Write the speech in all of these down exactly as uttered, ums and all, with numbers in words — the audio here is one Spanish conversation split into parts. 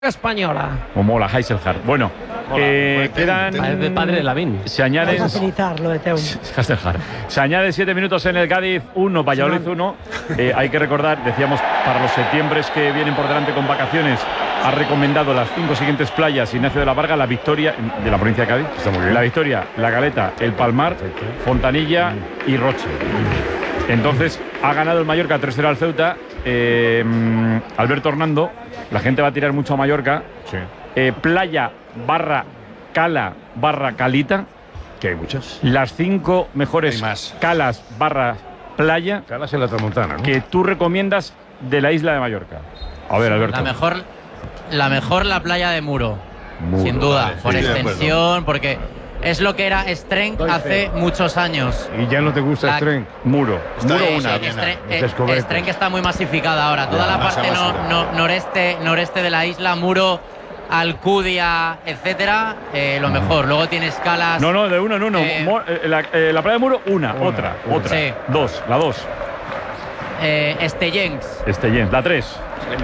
española. O mola, Heiselhardt. Bueno, eh, quedan. Es de padre de Lavín. Se añaden. Vamos a facilitar lo de Teun. Heiselhardt. Se añade siete minutos en el Cádiz uno, Valladolid uno. Eh, hay que recordar, decíamos, para los septiembres que vienen por delante con vacaciones, ha recomendado las cinco siguientes playas Ignacio de la Varga, la Victoria, de la provincia de Cádiz. Está muy bien. La Victoria, La Galeta, El Palmar, Fontanilla y Roche. Entonces, ha ganado el Mallorca tres cero al Ceuta. Eh, Alberto Hernando, la gente va a tirar mucho a Mallorca. Sí. Eh, playa barra Cala barra Calita. Que hay muchas. Las cinco mejores Hay más. calas barra playa Calas en la Tramontana, ¿no? que tú recomiendas de la isla de Mallorca. A ver, Alberto. La mejor, la mejor la playa de Muro, Muro, sin duda, vale, por sí, de extensión, porque es lo que era Strength Doy hace fe. muchos años. Y ya no te gusta La- Strength. Muro. Está Muro bien, una. Sí, Strength- es eh, Escobedo. Strength está muy masificada ahora. Toda Ya, la más parte a no- más, no- noreste, noreste de la isla, Muro, Alcudia, etcétera, eh, lo mejor. Luego tienes calas. No, no, de uno en uno. Eh, Mo- eh, la, eh, la playa de Muro, una. Una, otra. una. Otra. Sí. Dos. La dos. Eh, Estellencs. Estellens. La tres.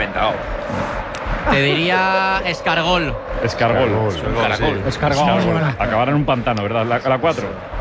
Te diría Escargol. Escargol. Escargol, sí. Escargol. Acabará en un pantano, ¿verdad? La, la cuatro.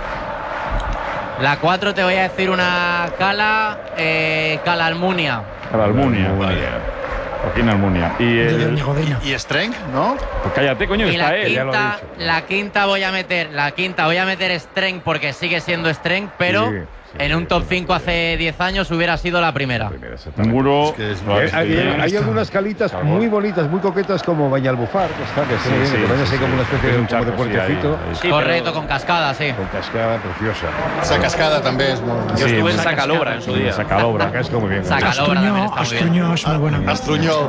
La cuatro te voy a decir una cala, eh, Cala Almunia. La Almunia. Joaquín Almunia. Y el. Y Strength, ¿no? Pues cállate, coño, que Y está la él. ya lo he quinta, dicho. la quinta voy a meter, la quinta voy a meter Strength porque sigue siendo Strength, pero Sí, sí, en sí, un top sí. cinco hace diez años hubiera sido la primera. Primera, exactamente. Muro. Es que es- Hay, hay- hay Estellens. algunas calitas muy bonitas, muy coquetas, como Bañalbufar, que está, que Sí, sí, sí, que vayas sí, ahí como sí. una especie Es de, un como de charco, sí, puertecito, ahí, ahí. Sí, Correcto, pero- con cascada, sí. con cascada preciosa. Esa cascada también es muy... Yo Sí, estuve en una Sacalobra en su día. Sacalobra. Acá es como bien. Sacalobra también está muy bien. Astruño es muy bueno. Astruñol.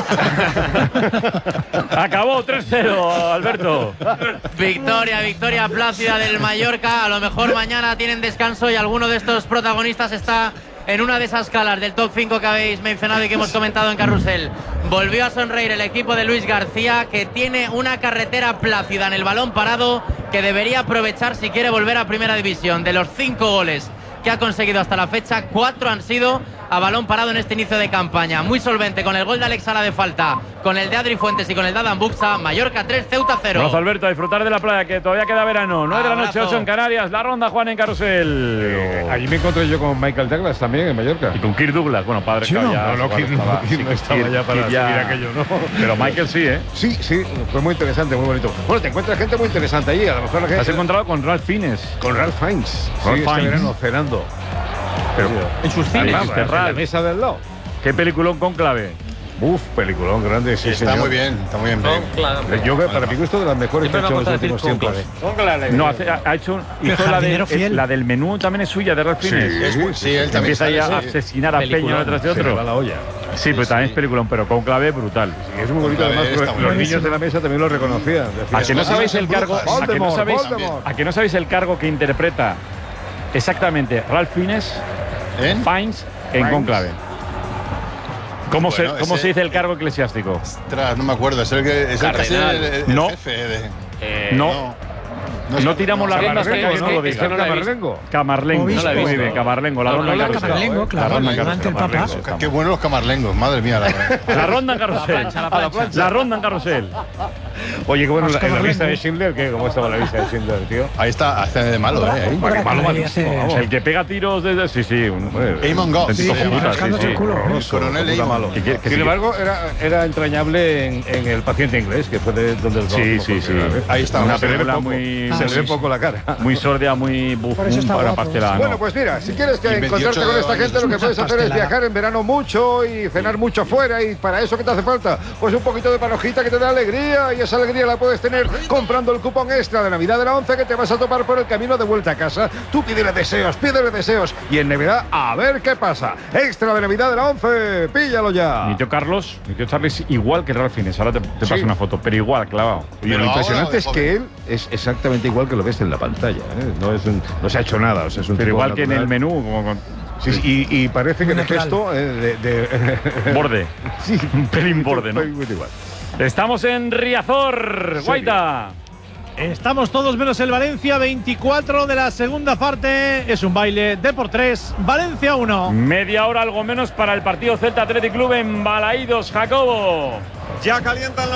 Acabó tres cero, Alberto. Victoria, victoria plácida del Mallorca. A lo mejor mañana tienen descanso y alguno de estos protagonistas está en una de esas calas del top cinco que habéis mencionado y que hemos comentado en Carrusel. Volvió a sonreír el equipo de Luis García, que tiene una carretera plácida en el balón parado que debería aprovechar si quiere volver a Primera División. De los cinco goles que ha conseguido hasta la fecha, cuatro han sido a balón parado en este inicio de campaña. Muy solvente con el gol de Alex Sala de falta, con el de Adri Fuentes y con el de Adam Buxa. Mallorca tres, Ceuta cero. Abrazo, Alberto, a disfrutar de la playa, que todavía queda verano. nueve de la noche, Abrazo. ocho en Canarias. La ronda, Juan, en Carrusel. Eh, allí me encontré yo con Michael Douglas también en Mallorca. Y con Kirk Douglas, bueno, padre, Sí, claro, no, ya no, no, igual Kirk no, estaba- Kirk sí, no estaba Kirk- ya para Kirk ya- seguir aquello, ¿no? Pero Michael sí, ¿eh? Sí, sí, fue muy interesante, muy bonito. Bueno, te encuentras gente muy interesante allí, a lo mejor la Te has gente... encontrado con Ralph Fiennes. Con Ralph Fiennes. Ralph sí, este Fiennes. verano cenando. Pero En sus Ahí cines. vamos, este en la Ralph. mesa del lado. Qué peliculón con clave. Uf, peliculón grande, sí, Está señor. muy bien, está muy bien. Con clave. Eh, Yo, para mi gusto, de las mejores que Siempre ha me hecho en los gusta últimos decir con tiempos. No, hace- ha ha hecho. El Hizo la, de, jardinero fiel. la del menú también es suya, de Ralph Fiennes. Sí. Es muy- sí, él también Empieza ya sale, a sí. asesinar a Peña Peliculón. uno detrás de Se le va otro. la olla. Sí, pero también es peliculón, pero con clave brutal. Y es muy bonito, Otra vez además, está muy los bien. niños de la mesa también lo reconocían. ¿A que no sabéis el cargo? ¿A que no Voldemort, sabéis, Voldemort. a que no sabéis el cargo que interpreta exactamente Ralph Fiennes, ¿En? Fiennes, en Fiennes. Conclave? ¿Cómo, Bueno, se, ¿cómo ese- se dice el cargo eclesiástico? Ostras, no me acuerdo. Es el que es el, casi Cardenal. el, el No. jefe de... Eh, No. No, No tiramos la no, ronda hasta que Camarlengo, no lo es diga. que no la he visto. Camarlengo. Camarlengo. Obispo. No la he Muy visto. bien, Camarlengo. La No, ronda no la he en visto. carrusel. Camarlengo, claro, La ronda en delante del carrusel, Papa. Camarlengo. Qué buenos los camarlengos, madre mía. La, La ronda en carrusel. plancha, la plancha. La ronda en carrusel. Oye, qué bueno, Los en la Camarlengo. lista de Schindler, ¿qué? ¿Cómo estaba la lista de Schindler, tío? ahí está, hace de malo, ¿eh? Ahí. Ahora malo, cada día malísimo, se- vamos. El que pega tiros desde. Sí, sí. Un, Eamon Goss. auténtico Sí, puta, rascándose el culo. El coronel Puta Eamon. malo. Que quiere- que Sin sí. embargo, era, era entrañable en, en El paciente inglés, que fue de donde el Sí, sí, sí. Ahí está. Una se le ve película poco. muy. Se le ve muy- poco la cara. Muy sordia, muy buf, Por eso está para guapo. pastelada. ¿no? Bueno, pues mira, si quieres que Y veintiocho encontrarte con esta años gente, lo que puedes hacer es pastelada. viajar en verano mucho y cenar mucho fuera. Y para eso, ¿qué te hace falta? Pues un poquito de panojita que te da alegría. Y esa alegría la puedes tener comprando el cupón extra de Navidad de la once que te vas a topar por el camino de vuelta a casa. Tú pídele deseos, pídele deseos. Y en Navidad, a ver qué pasa. Extra de Navidad de la once, píllalo ya. Mi tío Carlos, mi tío Charlie es igual que Ralph Fiennes. Ahora te, te Sí. paso una foto, pero igual, clavado. Y Pero lo ahora impresionante de es que él es exactamente igual que lo ves en la pantalla. ¿eh? No, es un- no se ha hecho nada. O sea, es un Pero tipo igual que en natural. el menú, como con Sí, sí, y, y parece que Muy de natural. gesto eh, de, de- borde. sí, Un pelín borde, ¿no? muy igual. Estamos en Riazor, Guaita. Estamos todos menos el Valencia, veinticuatro de la segunda parte. Es un baile de por tres. Valencia uno. Media hora, algo menos, para el partido Celta Athletic Club en Balaídos, Jacobo. Ya calientan los